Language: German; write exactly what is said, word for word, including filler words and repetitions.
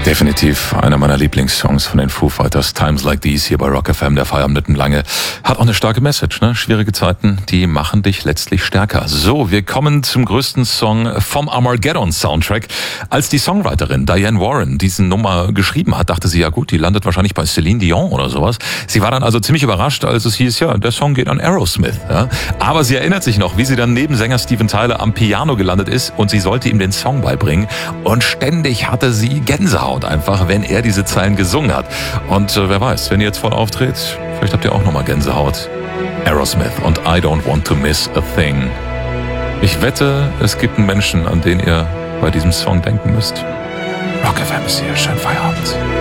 Definitiv einer meiner Lieblingssongs von den Foo Fighters, Times Like These, hier bei Rock F M, der Feierabend lange. Hat auch eine starke Message, ne? Schwierige Zeiten, die machen dich letztlich stärker. So, wir kommen zum größten Song vom Armageddon-Soundtrack. Als die Songwriterin Diane Warren diesen Nummer geschrieben hat, dachte sie, ja gut, die landet wahrscheinlich bei Celine Dion oder sowas. Sie war dann also ziemlich überrascht, als es hieß, ja, der Song geht an Aerosmith. Ja? Aber sie erinnert sich noch, wie sie dann neben Sänger Steven Tyler am Piano gelandet ist und sie sollte ihm den Song beibringen. Und ständig hatte sie Gänsehaut einfach, wenn er diese Zeilen gesungen hat. Und äh, wer weiß, wenn ihr jetzt voll auftritt, vielleicht habt ihr auch nochmal Gänsehaut. Aerosmith und I Don't Want to Miss a Thing. Ich wette, es gibt einen Menschen, an den ihr bei diesem Song denken müsst. Rock F M ist hier. Schönen Feierabend.